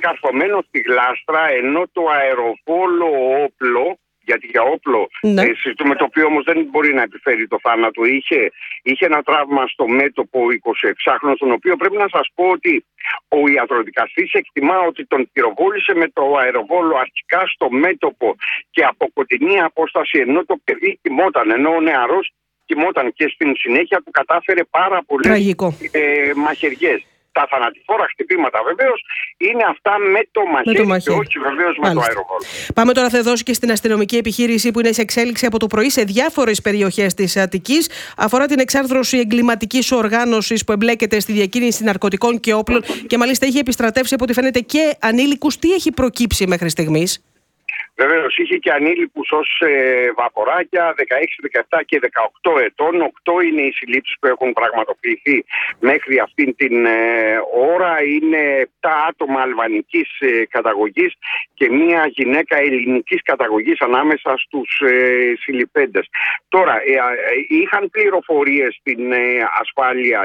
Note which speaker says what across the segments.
Speaker 1: καρφωμένο στη γλάστρα, ενώ το αεροβόλο όπλο, γιατί για όπλο συζητούμε, το οποίο όμως δεν μπορεί να επιφέρει το θάνατο, είχε ένα τραύμα στο μέτωπο 26χρονο, τον οποίο πρέπει να σας πω ότι ο ιατροδικαστής εκτιμά ότι τον πυροβόλησε με το αεροβόλο αρχικά στο μέτωπο και από κοντινή απόσταση, ενώ το παιδί κοιμόταν, ενώ ο νεαρός κοιμόταν, και στην συνέχεια του κατάφερε πάρα πολλές μαχαιριές. Τα θανατηφόρα χτυπήματα βεβαίως είναι αυτά με το μαχαίρι και όχι βεβαίως με το αεροβόλο.
Speaker 2: Πάμε τώρα, Θεοδόση, και στην αστυνομική επιχείρηση που είναι σε εξέλιξη από το πρωί σε διάφορες περιοχές της Αττικής. Αφορά την εξάρθρωση εγκληματικής οργάνωσης που εμπλέκεται στη διακίνηση ναρκωτικών και όπλων και μάλιστα έχει επιστρατεύσει από ό,τι φαίνεται και ανήλικους. Τι έχει προκύψει μέχρι στιγμής?
Speaker 1: Βεβαίως, είχε και ανήλικους ως βαποράκια 16, 17 και 18 ετών. 8 είναι οι συλλήψεις που έχουν πραγματοποιηθεί μέχρι αυτήν την ώρα. Είναι 7 άτομα αλβανικής καταγωγής και μία γυναίκα ελληνικής καταγωγής ανάμεσα στους συλληπέντες. Τώρα, είχαν πληροφορίες στην ασφάλεια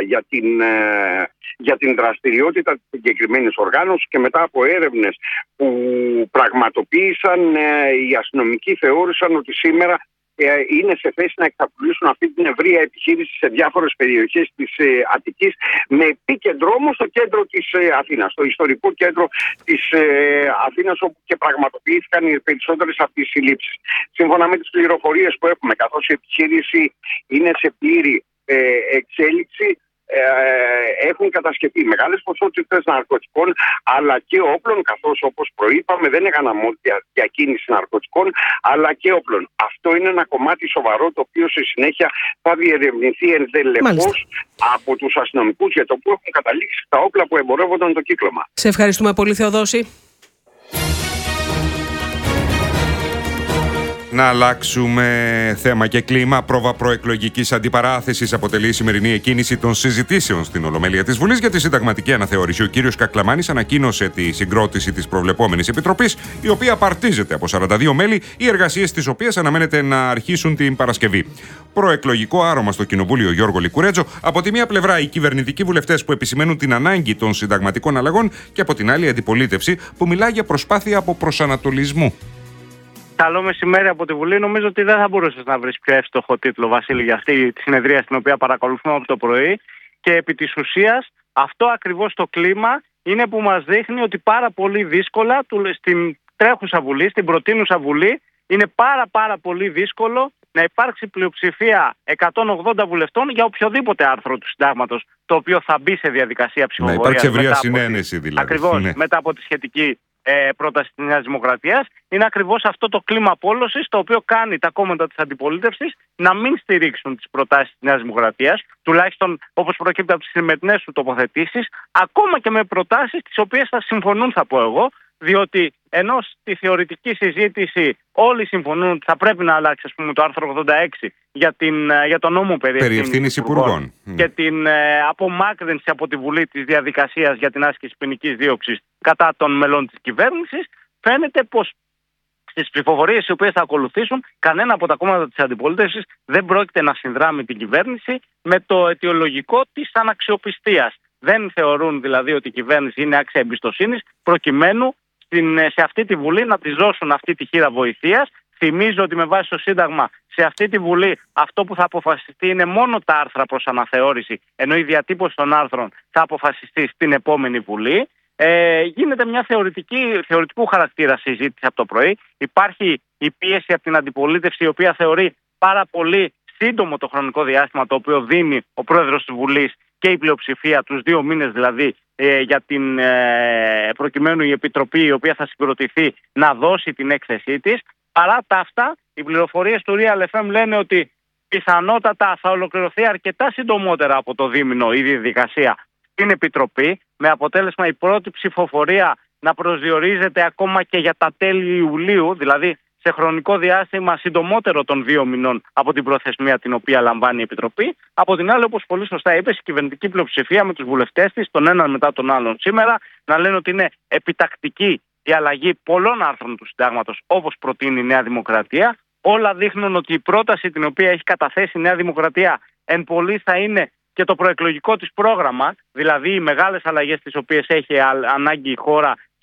Speaker 1: για την δραστηριότητα της συγκεκριμένης οργάνωσης και μετά από έρευνες που πραγματοποίησαν, οι αστυνομικοί θεώρησαν ότι σήμερα είναι σε θέση να εξαπλώσουν αυτή την ευρεία επιχείρηση σε διάφορες περιοχές της Αττικής, με επίκεντρο όμως στο κέντρο της Αθήνας, στο ιστορικό κέντρο της Αθήνας, όπου και πραγματοποιήθηκαν οι περισσότερες από τις συλλήψεις. Σύμφωνα με τις πληροφορίες που έχουμε, καθώς η επιχείρηση είναι σε πλήρη εξέλιξη, έχουν κατασκευεί μεγάλες ποσότητες ναρκωτικών αλλά και όπλων, καθώς όπως προείπαμε δεν έκαναν μόνο διακίνηση ναρκωτικών αλλά και όπλων. Αυτό είναι ένα κομμάτι σοβαρό, το οποίο στη συνέχεια θα διερευνηθεί ενδελεχώς από τους αστυνομικούς για το που έχουν καταλήξει τα όπλα που εμπορεύονταν το κύκλωμα.
Speaker 2: Σε ευχαριστούμε πολύ, Θεοδόση.
Speaker 3: Να αλλάξουμε θέμα και κλίμα. Πρόβα προεκλογικής αντιπαράθεσης αποτελεί η σημερινή εκκίνηση των συζητήσεων στην Ολομέλεια της Βουλής για τη συνταγματική αναθεώρηση. Ο κύριος Κακλαμάνης ανακοίνωσε τη συγκρότηση της προβλεπόμενης επιτροπής, η οποία απαρτίζεται από 42 μέλη, οι εργασίες της οποίας αναμένεται να αρχίσουν την Παρασκευή. Προεκλογικό άρωμα στο Κοινοβούλιο Γιώργο Λικουρέτζο. Από τη μία πλευρά, οι κυβερνητικοί βουλευτές που επισημαίνουν την ανάγκη των συνταγματικών αλλαγών, και από την άλλη, η αντιπολίτευση που μιλά για προσπάθεια αποπροσανατολισμού.
Speaker 4: Καλό μεσημέρι από τη Βουλή. Νομίζω ότι δεν θα μπορούσες να βρεις πιο εύστοχο τίτλο, Βασίλη, για αυτή τη συνεδρία στην οποία παρακολουθούμε από το πρωί. Και επί της ουσίας, αυτό ακριβώς το κλίμα είναι που μας δείχνει ότι πάρα πολύ δύσκολα στην τρέχουσα Βουλή, στην προτείνουσα Βουλή, είναι πάρα πολύ δύσκολο να υπάρξει πλειοψηφία 180 βουλευτών για οποιοδήποτε άρθρο του συντάγματος το οποίο θα μπει σε διαδικασία ψηφοφορίας.
Speaker 3: Να υπάρξει ευρεία συνένεση δηλαδή.
Speaker 4: Ακριβώς, μετά από τη σχετική πρόταση της Νέας Δημοκρατίας. Είναι ακριβώς αυτό το κλίμα πόλωσης το οποίο κάνει τα κόμματα της αντιπολίτευσης να μην στηρίξουν τις προτάσεις της Νέας Δημοκρατίας, τουλάχιστον όπως προκύπτει από τις σημερινές του τοποθετήσεις, ακόμα και με προτάσεις τις οποίες θα συμφωνούν, θα πω εγώ, διότι ενώ στη θεωρητική συζήτηση όλοι συμφωνούν ότι θα πρέπει να αλλάξει, ας πούμε, το άρθρο 86 για τον νόμο περί ευθύνης υπουργών και την απομάκρυνση από τη Βουλή της διαδικασίας για την άσκηση ποινικής δίωξης κατά των μελών της κυβέρνησης, φαίνεται πως στις ψηφοφορίες οι οποίες θα ακολουθήσουν, κανένα από τα κόμματα της αντιπολίτευσης δεν πρόκειται να συνδράμει την κυβέρνηση με το αιτιολογικό της αναξιοπιστίας. Δεν θεωρούν δηλαδή ότι η κυβέρνηση είναι άξια εμπιστοσύνης, προκειμένου σε αυτή τη Βουλή να της δώσουν αυτή τη χείρα βοηθείας. Θυμίζω ότι με βάση το Σύνταγμα σε αυτή τη Βουλή αυτό που θα αποφασιστεί είναι μόνο τα άρθρα προς αναθεώρηση, ενώ η διατύπωση των άρθρων θα αποφασιστεί στην επόμενη Βουλή. Γίνεται μια θεωρητικού χαρακτήρα συζήτηση από το πρωί. Υπάρχει η πίεση από την αντιπολίτευση, η οποία θεωρεί πάρα πολύ σύντομο το χρονικό διάστημα το οποίο δίνει ο πρόεδρος της Βουλής και η πλειοψηφία, τους 2 μήνες δηλαδή, για την προκειμένου η Επιτροπή η οποία θα συγκροτηθεί να δώσει την έκθεσή της. Παρά τα αυτά, οι πληροφορίες του Real FM λένε ότι πιθανότατα θα ολοκληρωθεί αρκετά συντομότερα από το δίμηνο η διαδικασία στην Επιτροπή, με αποτέλεσμα η πρώτη ψηφοφορία να προσδιορίζεται ακόμα και για τα τέλη Ιουλίου, δηλαδή σε χρονικό διάστημα συντομότερο των 2 μηνών από την προθεσμία την οποία λαμβάνει η Επιτροπή. Από την άλλη, όπως πολύ σωστά είπες, η κυβερνητική πλειοψηφία με τους βουλευτές της, τον έναν μετά τον άλλον σήμερα, να λένε ότι είναι επιτακτική η αλλαγή πολλών άρθρων του συντάγματος, όπως προτείνει η Νέα Δημοκρατία. Όλα δείχνουν ότι η πρόταση την οποία έχει καταθέσει η Νέα Δημοκρατία εν πολύ θα είναι και το προεκλογικό της πρόγραμμα, δηλαδή οι μεγάλες αλλαγές τις οποίες έχει ανάγκη η χώρα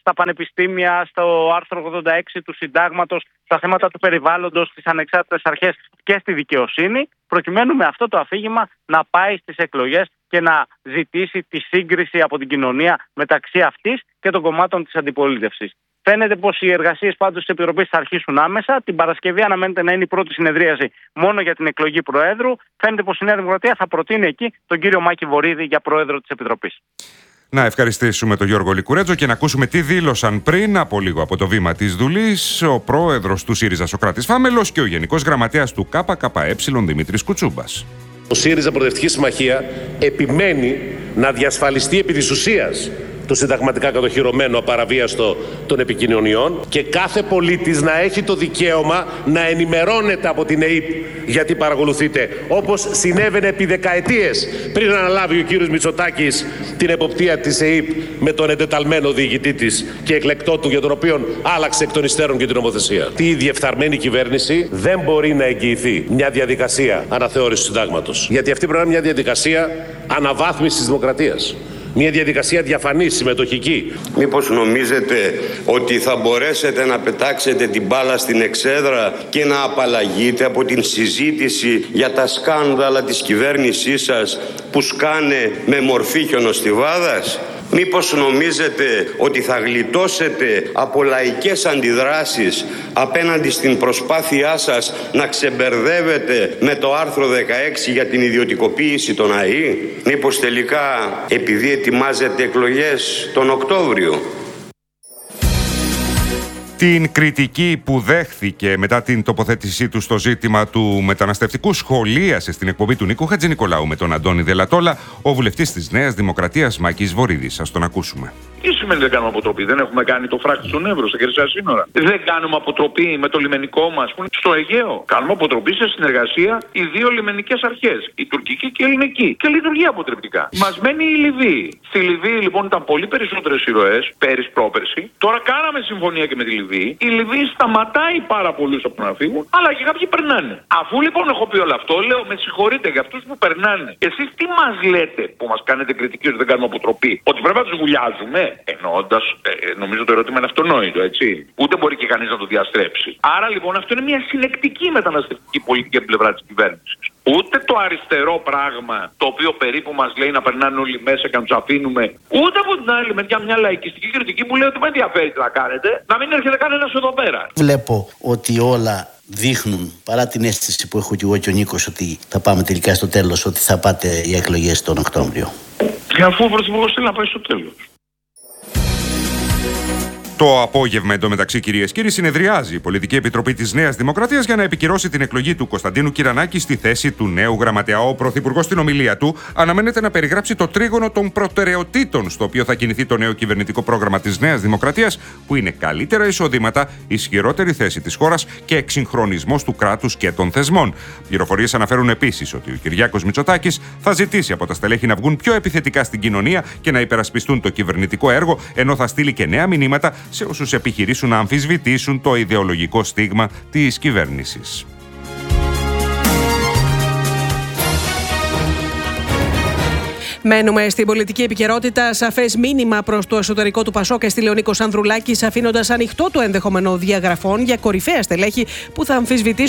Speaker 4: στα πανεπιστήμια, στο άρθρο 86 του Συντάγματος, στα θέματα του περιβάλλοντος, στις ανεξάρτητες αρχές και στη δικαιοσύνη, προκειμένου με αυτό το αφήγημα να πάει στις εκλογές και να ζητήσει τη σύγκριση από την κοινωνία μεταξύ αυτής και των κομμάτων της αντιπολίτευσης. Φαίνεται πως οι εργασίες πάντως της Επιτροπής θα αρχίσουν άμεσα. Την Παρασκευή αναμένεται να είναι η πρώτη συνεδρίαση μόνο για την εκλογή Προέδρου. Φαίνεται πως η Νέα Δημοκρατία θα προτείνει εκεί τον κύριο Μάκη Βορίδη για Πρόεδρο της Επιτροπής.
Speaker 3: Να ευχαριστήσουμε τον Γιώργο Λικουρέτζο και να ακούσουμε τι δήλωσαν πριν από λίγο από το βήμα της Βουλής ο πρόεδρος του ΣΥΡΙΖΑ Σωκράτης Φάμελος και ο Γενικός Γραμματέας του ΚΚΕ Δημήτρης Κουτσούμπας.
Speaker 5: Ο ΣΥΡΙΖΑ Προοδευτική Συμμαχία επιμένει να διασφαλιστεί επί της ουσίας το συνταγματικά κατοχυρωμένο απαραβίαστο των επικοινωνιών και κάθε πολίτης να έχει το δικαίωμα να ενημερώνεται από την ΕΥΠ γιατί παρακολουθείτε, όπως συνέβαινε επί δεκαετίες πριν αναλάβει ο κύριος Μητσοτάκης την εποπτεία της ΕΥΠ με τον εντεταλμένο διοικητή της και εκλεκτό του για τον οποίο άλλαξε εκ των υστέρων και την νομοθεσία. Η διεφθαρμένη κυβέρνηση δεν μπορεί να εγγυηθεί μια διαδικασία αναθεώρησης του συντάγματος. Γιατί αυτή πρέπει να είναι μια διαδικασία αναβάθμισης της δημοκρατίας. Μια διαδικασία διαφανή, συμμετοχική.
Speaker 6: Μήπως νομίζετε ότι θα μπορέσετε να πετάξετε την μπάλα στην εξέδρα και να απαλλαγείτε από την συζήτηση για τα σκάνδαλα της κυβέρνησής σας που σκάνε με μορφή χιονοστιβάδας? Μήπως νομίζετε ότι θα γλιτώσετε από λαϊκές αντιδράσεις απέναντι στην προσπάθειά σας να ξεμπερδεύετε με το άρθρο 16 για την ιδιωτικοποίηση των ΑΕΗ? Μήπως τελικά επειδή ετοιμάζετε εκλογές τον Οκτώβριο?
Speaker 3: Την κριτική που δέχθηκε μετά την τοποθέτησή του στο ζήτημα του μεταναστευτικού σχολίασε στην εκπομπή του Νίκου Χατζηνικολάου με τον Αντώνη Δελατόλα ο βουλευτής της Νέας Δημοκρατίας Μάκης Βορίδης. Ας τον ακούσουμε.
Speaker 7: Τι σημαίνει δεν κάνουμε αποτροπή? Δεν έχουμε κάνει το φράχτη στον Εύρο, στα χερσαία σύνορα. Δεν κάνουμε αποτροπή με το λιμενικό μας που είναι στο Αιγαίο. Κάνουμε αποτροπή σε συνεργασία οι δύο λιμενικές αρχές, η τουρκική και η ελληνική. Και λειτουργεί αποτρεπτικά. Μας μένει η Λιβύη. Στη Λιβύη λοιπόν ήταν πολύ περισσότερες ηρωές, πέρυσι πρόπερσι. Τώρα κάναμε συμφωνία και με τη Λιβύη. Η Λιβύη σταματάει πάρα πολλούς από να φύγουν, αλλά και κάποιοι περνάνε. Αφού λοιπόν έχω πει όλο αυτό, λέω με συγχωρείτε για αυτούς που περνάνε. Εσείς τι μας λέτε που μας κάνετε κριτική ότι δεν κάνουμε αποτροπή? Ότι πρέπει να τους βουλιάζουμε? Εννοώντας, νομίζω το ερώτημα είναι αυτονόητο, έτσι. Ούτε μπορεί και κανείς να το διαστρέψει. Άρα λοιπόν αυτό είναι μια συνεκτική μεταναστευτική πολιτική από την πλευρά της κυβέρνησης. Ούτε το αριστερό πράγμα, το οποίο περίπου μας λέει να περνάνε όλοι μέσα και να τους αφήνουμε, ούτε από την άλλη μεριά μια λαϊκιστική κριτική που λέει ότι με ενδιαφέρει τι να κάνετε, να μην έρχεται κανένας εδώ πέρα.
Speaker 8: Βλέπω ότι όλα δείχνουν, παρά την αίσθηση που έχω και εγώ και ο Νίκος, ότι θα πάμε τελικά στο τέλος, ότι θα πάτε οι εκλογές τον Οκτώβριο.
Speaker 7: Και αφού ο Πρωθυπουργός θέλει να πάει στο τέλος.
Speaker 3: Το απόγευμα, εντωμεταξύ, κυρίες και κύριοι, συνεδριάζει η Πολιτική Επιτροπή της Νέας Δημοκρατίας για να επικυρώσει την εκλογή του Κωνσταντίνου Κυρανάκη στη θέση του νέου γραμματέα. Ο Πρωθυπουργός στην ομιλία του αναμένεται να περιγράψει το τρίγωνο των προτεραιοτήτων στο οποίο θα κινηθεί το νέο κυβερνητικό πρόγραμμα της Νέας Δημοκρατίας, που είναι καλύτερα εισοδήματα, ισχυρότερη θέση της χώρας και εξυγχρονισμός του κράτους και των θεσμών. Πληροφορίες αναφέρουν επίσης ότι ο Κυριάκος Μητσοτάκης θα ζητήσει από τα στελέχη να βγουν πιο επιθετικά στην κοινωνία και να υπερασπιστούν το κυβερνητικό έργο, ενώ θα στείλει και νέα μηνύματα σε όσους επιχειρήσουν να αμφισβητήσουν το ιδεολογικό στίγμα της κυβέρνησης.
Speaker 2: Μένουμε στην πολιτική επικαιρότητα. Σαφές μήνυμα προς το εσωτερικό του ΠΑΣΟΚ έστειλε ο Νίκος Ανδρουλάκης, αφήνοντας ανοιχτό το ενδεχόμενο διαγραφών για κορυφαία στελέχη που θα αμφισβητήσουν